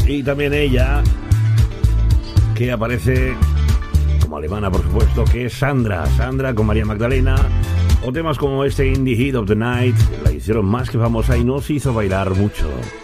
Y también ella, que aparece como alemana, por supuesto, que es Sandra con María Magdalena. O temas como este In the Heat of the Night, la hicieron más que famosa y nos hizo bailar mucho.